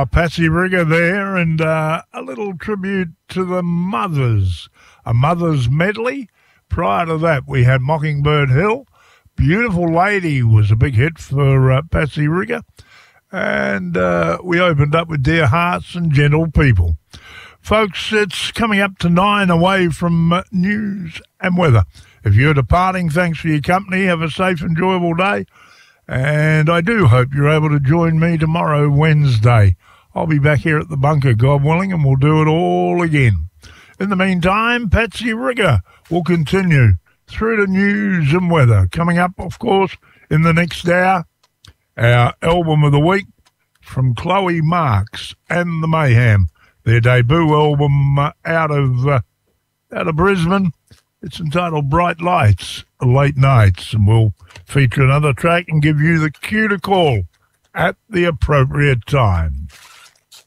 Patsy Rigger there, and a little tribute to the mothers, a mother's medley. Prior to that, we had Mockingbird Hill. Beautiful Lady was a big hit for Patsy Rigger. And we opened up with Dear Hearts and Gentle People. Folks, it's coming up to 9 away from news and weather. If you're departing, thanks for your company. Have a safe, enjoyable day. And I do hope you're able to join me tomorrow, Wednesday. I'll be back here at the bunker, God willing, and we'll do it all again. In the meantime, Patsy Rigger will continue through the news and weather. Coming up, of course, in the next hour, our album of the week from Chloe Marks and the Mayhem, their debut album out of Brisbane. It's entitled Bright Lights, Late Nights, and we'll feature another track and give you the cue to call at the appropriate time.